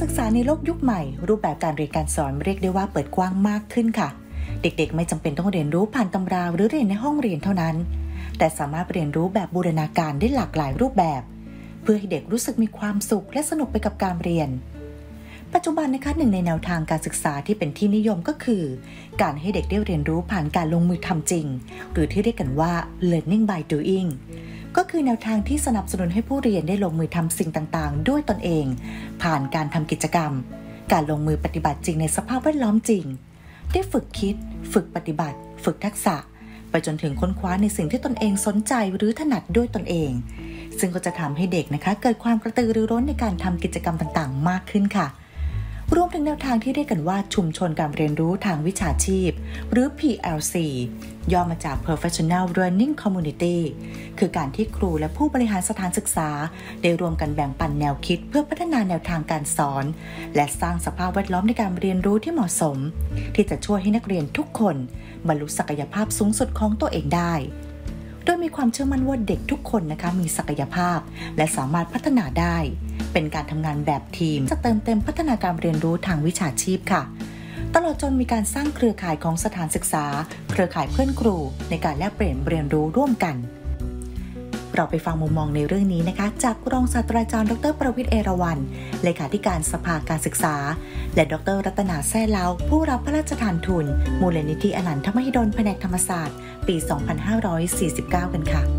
ศึกษาในโลกยุคใหม่รูปแบบการเรียนการสอนเรียกได้ว่าเปิดกว้างมากขึ้นค่ะเด็กๆไม่จำเป็นต้องเรียนรู้ผ่านตำราหรือเรียนในห้องเรียนเท่านั้นแต่สามารถเรียนรู้แบบบูรณาการได้หลากหลายรูปแบบเพื่อให้เด็กรู้สึกมีความสุขและสนุกไปกับการเรียนปัจจุบันนะคะหนึ่งในแนวทางการศึกษาที่เป็นที่นิยมก็คือการให้เด็กได้เรียนรู้ผ่านการลงมือทำจริงหรือที่เรียกกันว่า learning by doing ก็คือแนวทางที่สนับสนุนให้ผู้เรียนได้ลงมือทำสิ่งต่างๆด้วยตนเองผ่านการทำกิจกรรมการลงมือปฏิบัติจริงในสภาพแวดล้อมจริงได้ฝึกคิดฝึกปฏิบัติฝึกทักษะไปจนถึงค้นคว้าในสิ่งที่ตนเองสนใจหรือถนัดด้วยตนเองซึ่งก็จะทำให้เด็กนะคะเกิดความกระตือรือร้นในการทำกิจกรรมต่างๆมากขึ้นค่ะรวมถึงแนวทางที่เรียกกันว่าชุมชนการเรียนรู้ทางวิชาชีพหรือ PLC ย่อมาจาก Professional Learning Community คือการที่ครูและผู้บริหารสถานศึกษาได้รวมกันแบ่งปันแนวคิดเพื่อพัฒนาแนวทางการสอนและสร้างสภาพแวดล้อมในการเรียนรู้ที่เหมาะสมที่จะช่วยให้นักเรียนทุกคนบรรลุศักยภาพสูงสุดของตัวเองได้โดยมีความเชื่อมั่นว่าเด็กทุกคนนะคะมีศักยภาพและสามารถพัฒนาได้เป็นการทำงานแบบทีมจะเติมเต็มพัฒนาการเรียนรู้ทางวิชาชีพค่ะตลอดจนมีการสร้างเครือข่ายของสถานศึกษาเครือข่ายเพื่อนครูในการแลกเปลี่ยนเรียนรู้ร่วมกันเราไปฟังมุมมองในเรื่องนี้นะคะจากรองศาสตราจารย์ดร.ประวิตร เอราวัณเลขาธิการสภาการศึกษาและดร.รัตนาแซ่เล้าผู้รับพระราชทานทุนมูลนิธิอนันทมหิดลแผนกธรรมศาสตร์ปี 2549 กันค่ะ